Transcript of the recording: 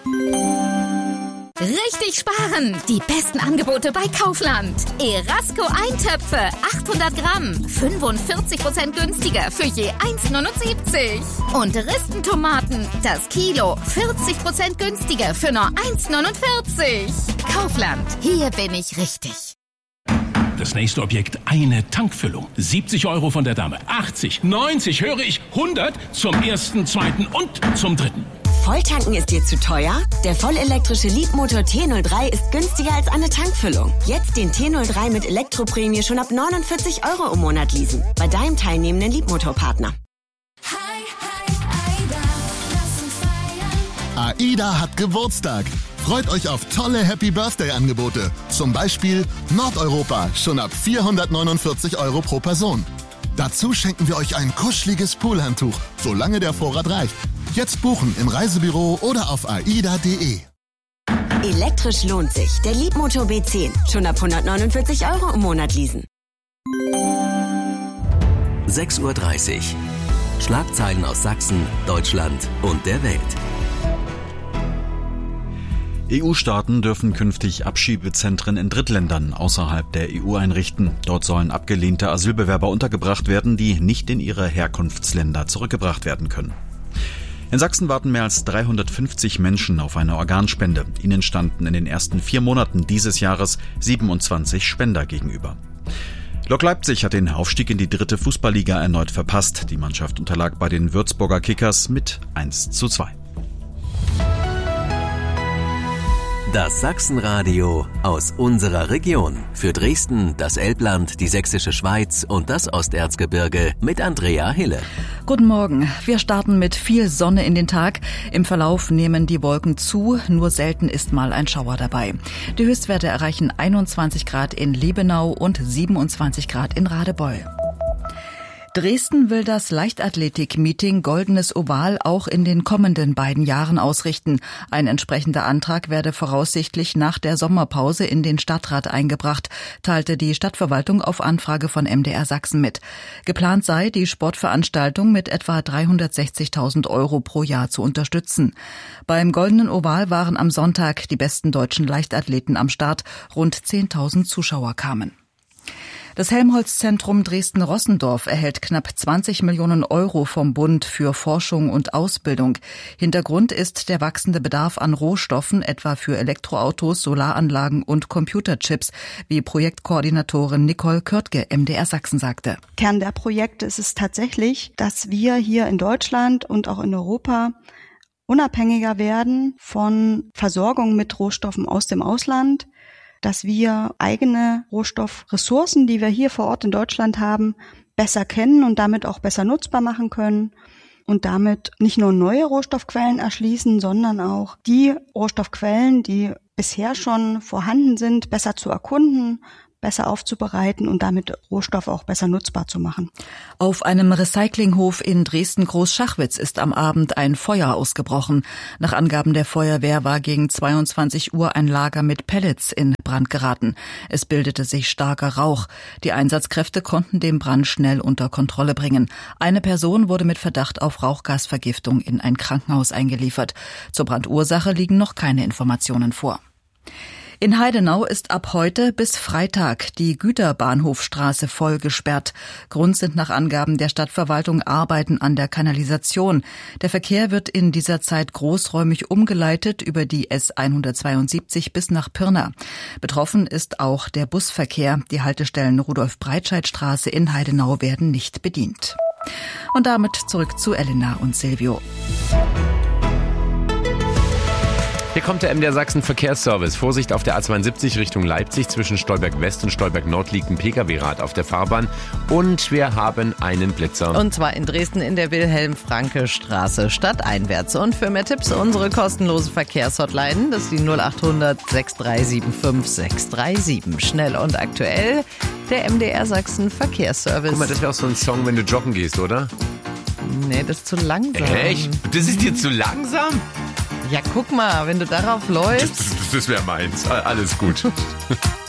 Richtig sparen! Die besten Angebote bei Kaufland. Erasco Eintöpfe, 800 Gramm, 45% günstiger für je 1,79. Und Ristentomaten, das Kilo, 40% günstiger für nur 1,49. Kaufland, hier bin ich richtig. Das nächste Objekt, eine Tankfüllung. 70 € von der Dame, 80, 90, höre ich, 100 zum ersten, zweiten und zum dritten. Volltanken ist dir zu teuer? Der vollelektrische Leapmotor T03 ist günstiger als eine Tankfüllung. Jetzt den T03 mit Elektroprämie schon ab 49 € im Monat leasen. Bei deinem teilnehmenden Leapmotor-Partner. AIDA hat Geburtstag. Freut euch auf tolle Happy-Birthday-Angebote. Zum Beispiel Nordeuropa, schon ab 449 € pro Person. Dazu schenken wir euch ein kuscheliges Poolhandtuch, solange der Vorrat reicht. Jetzt buchen im Reisebüro oder auf aida.de. Elektrisch lohnt sich. Der Leapmotor B10. Schon ab 149 € im Monat leasen. 6:30 Uhr. Schlagzeilen aus Sachsen, Deutschland und der Welt. EU-Staaten dürfen künftig Abschiebezentren in Drittländern außerhalb der EU einrichten. Dort sollen abgelehnte Asylbewerber untergebracht werden, die nicht in ihre Herkunftsländer zurückgebracht werden können. In Sachsen warten mehr als 350 Menschen auf eine Organspende. Ihnen standen in den ersten 4 Monaten dieses Jahres 27 Spender gegenüber. Lok Leipzig hat den Aufstieg in die 3. Fußballliga erneut verpasst. Die Mannschaft unterlag bei den Würzburger Kickers mit 1:2. Das Sachsenradio aus unserer Region. Für Dresden, das Elbland, die Sächsische Schweiz und das Osterzgebirge mit Andrea Hille. Guten Morgen. Wir starten mit viel Sonne in den Tag. Im Verlauf nehmen die Wolken zu, nur selten ist mal ein Schauer dabei. Die Höchstwerte erreichen 21 Grad in Liebenau und 27 Grad in Radebeul. Dresden will das Leichtathletik-Meeting Goldenes Oval auch in den kommenden beiden Jahren ausrichten. Ein entsprechender Antrag werde voraussichtlich nach der Sommerpause in den Stadtrat eingebracht, teilte die Stadtverwaltung auf Anfrage von MDR Sachsen mit. Geplant sei, die Sportveranstaltung mit etwa 360.000 € pro Jahr zu unterstützen. Beim Goldenen Oval waren am Sonntag die besten deutschen Leichtathleten am Start. Rund 10.000 Zuschauer kamen. Das Helmholtz-Zentrum Dresden-Rossendorf erhält knapp 20 Millionen € vom Bund für Forschung und Ausbildung. Hintergrund ist der wachsende Bedarf an Rohstoffen, etwa für Elektroautos, Solaranlagen und Computerchips, wie Projektkoordinatorin Nicole Körtke, MDR Sachsen, sagte. Kern der Projekte ist es tatsächlich, dass wir hier in Deutschland und auch in Europa unabhängiger werden von Versorgung mit Rohstoffen aus dem Ausland, dass wir eigene Rohstoffressourcen, die wir hier vor Ort in Deutschland haben, besser kennen und damit auch besser nutzbar machen können und damit nicht nur neue Rohstoffquellen erschließen, sondern auch die Rohstoffquellen, die bisher schon vorhanden sind, besser zu erkunden, besser aufzubereiten und damit Rohstoffe auch besser nutzbar zu machen. Auf einem Recyclinghof in Dresden-Großschachwitz ist am Abend ein Feuer ausgebrochen. Nach Angaben der Feuerwehr war gegen 22 Uhr ein Lager mit Pellets in Brand geraten. Es bildete sich starker Rauch. Die Einsatzkräfte konnten den Brand schnell unter Kontrolle bringen. Eine Person wurde mit Verdacht auf Rauchgasvergiftung in ein Krankenhaus eingeliefert. Zur Brandursache liegen noch keine Informationen vor. In Heidenau ist ab heute bis Freitag die Güterbahnhofstraße voll gesperrt. Grund sind nach Angaben der Stadtverwaltung Arbeiten an der Kanalisation. Der Verkehr wird in dieser Zeit großräumig umgeleitet über die S172 bis nach Pirna. Betroffen ist auch der Busverkehr. Die Haltestellen Rudolf-Breitscheid-Straße in Heidenau werden nicht bedient. Und damit zurück zu Elena und Silvio. Hier kommt der MDR Sachsen Verkehrsservice. Vorsicht auf der A72 Richtung Leipzig. Zwischen Stolberg West und Stolberg Nord liegt ein Pkw-Rad auf der Fahrbahn. Und wir haben einen Blitzer. Und zwar in Dresden in der Wilhelm-Franke-Straße stadteinwärts. Und für mehr Tipps unsere kostenlose Verkehrshotline. Das ist die 0800 6375 637. Schnell und aktuell der MDR Sachsen Verkehrsservice. Guck mal, das wäre auch so ein Song, wenn du joggen gehst, oder? Nee, das ist zu langsam. Echt? Das ist dir zu langsam? Ja, guck mal, wenn du darauf läufst. Das wäre meins. Alles gut.